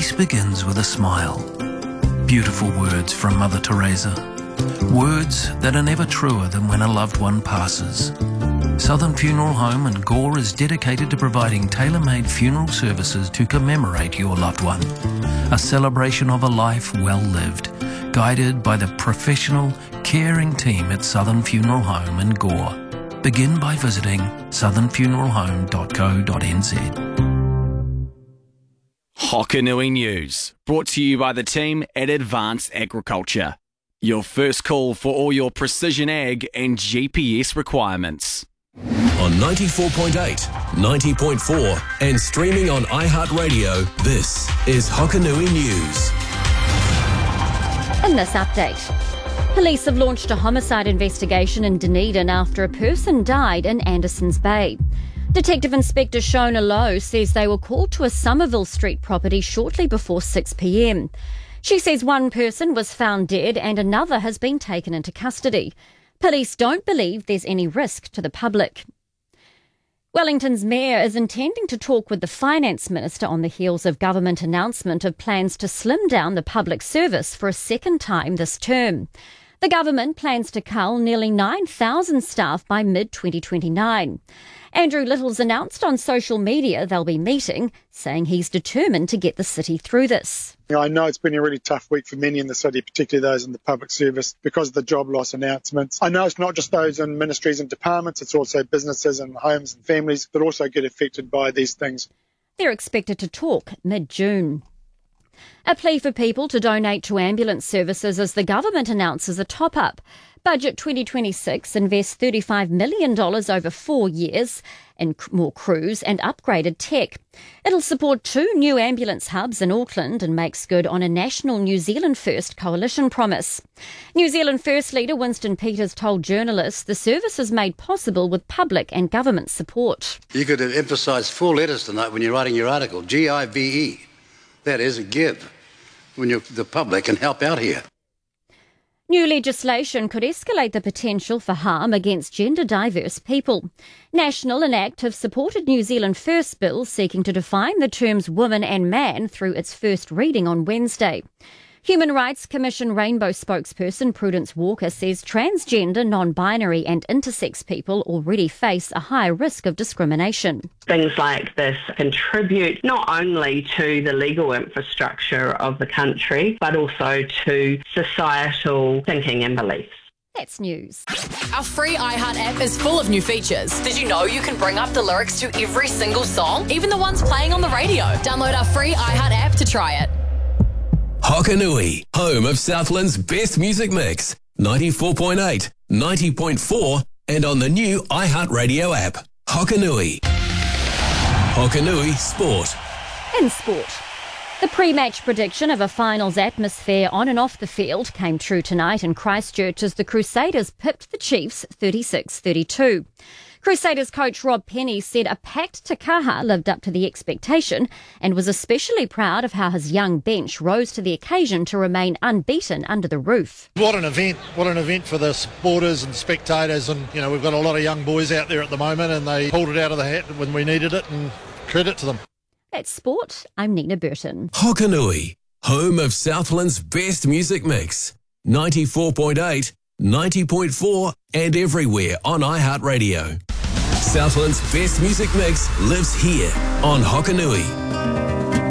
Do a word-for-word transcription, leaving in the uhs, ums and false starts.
Peace begins with a smile. Beautiful words from Mother Teresa. Words that are never truer than when a loved one passes. Southern Funeral Home in Gore is dedicated to providing tailor-made funeral services to commemorate your loved one. A celebration of a life well lived, guided by the professional, caring team at Southern Funeral Home in Gore. Begin by visiting southern funeral home dot co dot n z. Hokanui News, brought to you by the team at Advanced Agriculture. Your first call for all your precision ag and G P S requirements. On ninety-four point eight, ninety point four and streaming on iHeartRadio, this is Hokanui News. In this update, police have launched a homicide investigation in Dunedin after a person died in Andersons Bay. Detective Inspector Shona Lowe says they were called to a Somerville Street property shortly before six p m. She says one person was found dead and another has been taken into custody. Police don't believe there's any risk to the public. Wellington's mayor is intending to talk with the finance minister on the heels of government announcement of plans to slim down the public service for a second time this term. The government plans to cull nearly nine thousand staff by mid twenty twenty-nine. Andrew Little's announced on social media they'll be meeting, saying he's determined to get the city through this. I know it's been a really tough week for many in the city, particularly those in the public service, because of the job loss announcements. I know it's not just those in ministries and departments, it's also businesses and homes and families that also get affected by these things. They're expected to talk mid-June. A plea for people to donate to ambulance services as the government announces a top-up. Budget twenty twenty-six invests thirty-five million dollars over four years in more crews and upgraded tech. It'll support two new ambulance hubs in Auckland and makes good on a national New Zealand First coalition promise. New Zealand First leader Winston Peters told journalists the service is made possible with public and government support. You could have emphasised four letters tonight when you're writing your article, G I V E. That is a give, when you're the public can help out here. New legislation could escalate the potential for harm against gender-diverse people. National and ACT have supported New Zealand First bill seeking to define the terms woman and man through its first reading on Wednesday. Human Rights Commission Rainbow spokesperson Prudence Walker says transgender, non-binary and intersex people already face a high risk of discrimination. Things like this contribute not only to the legal infrastructure of the country, but also to societal thinking and beliefs. That's news. Our free iHeart app is full of new features. Did you know you can bring up the lyrics to every single song, even the ones playing on the radio? Download our free iHeart app to try it. Hokanui, home of Southland's best music mix. ninety-four point eight, ninety point four and on the new iHeartRadio app. Hokanui. Hokanui Sport. In sport, the pre-match prediction of a finals atmosphere on and off the field came true tonight in Christchurch as the Crusaders pipped the Chiefs thirty-six thirty-two. Crusaders coach Rob Penny said a packed Te Kaha lived up to the expectation and was especially proud of how his young bench rose to the occasion to remain unbeaten under the roof. What an event, what an event for the supporters and spectators, and you know we've got a lot of young boys out there at the moment and they pulled it out of the hat when we needed it, and credit to them. That's sport. I'm Nina Burton. Hokanui, home of Southland's best music mix. ninety-four point eight, ninety point four and everywhere on iHeartRadio. Southland's best music mix lives here on Hokanui.